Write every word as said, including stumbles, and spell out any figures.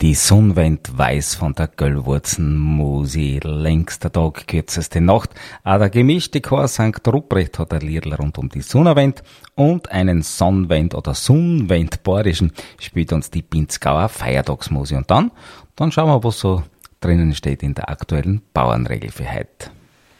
Die Sonnenwend weiß von der Göllwurzenmusi, längster Tag, kürzeste Nacht. Auch der gemischte Chor Sankt Ruprecht hat ein Liedl rund um die Sonnenwend und einen Sonnenwend oder Sonnenwend Bayerischen spielt uns die Pinzgauer Feiertagsmusi. Und dann, dann schauen wir, was so drinnen steht in der aktuellen Bauernregel für heute.